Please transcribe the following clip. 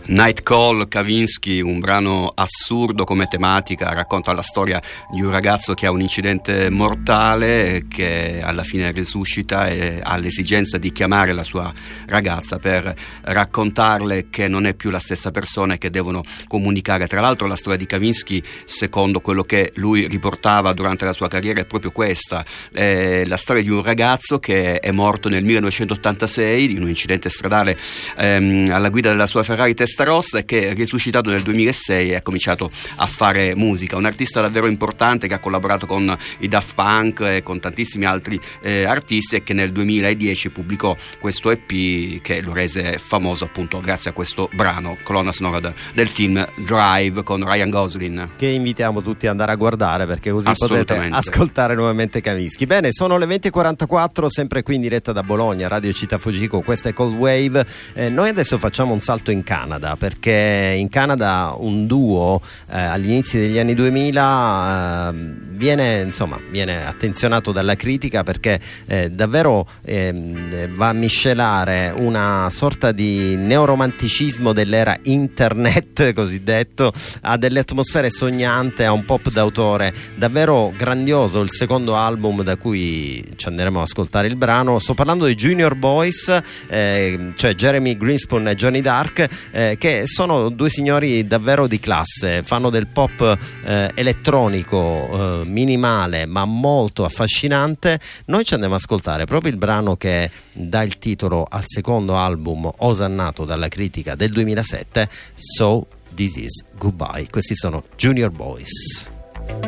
Night Call, Kavinsky, un brano assurdo come tematica, racconta la storia di un ragazzo che ha un incidente mortale, che alla fine risuscita e ha l'esigenza di chiamare la sua ragazza per raccontarle che non è più la stessa persona e che devono comunicare. Tra l'altro la storia di Kavinsky, secondo quello che lui riportava durante la sua carriera, è proprio questa, la storia di un ragazzo che è morto nel 1986 in un incidente stradale alla guida della sua Ferrari Testarossa, e che è risuscitato nel 2006 e ha cominciato a fare musica. Un artista davvero importante che ha collaborato con i Daft Punk e con tantissimi altri artisti, e che nel 2010 pubblicò questo EP che lo rese famoso appunto grazie a questo brano, colonna sonora del film Drive con Ryan Gosling, che invitiamo tutti ad andare a guardare, perché così potete ascoltare nuovamente Kavinsky. Bene, sono le 20:44, sempre qui in diretta da Bologna, Radio Città Fujiko. Questa è Cold Wave. Noi adesso facciamo un salto in Canada, perché in Canada un duo agli inizi degli anni 2000 viene attenzionato dalla critica, perché davvero va a miscelare una sorta di neoromanticismo dell'era internet cosiddetto a delle atmosfere sognante, a un pop d'autore davvero grandioso. Il secondo album da cui ci andremo ad ascoltare il brano, sto parlando di Junior Boys, cioè Jeremy Greenspoon e Johnny Dark, che sono due signori davvero di classe, fanno del pop elettronico minimale ma molto affascinante. Noi ci andiamo ad ascoltare proprio il brano che dà il titolo al secondo album osannato dalla critica del 2007, So This Is Goodbye. Questi sono Junior Boys.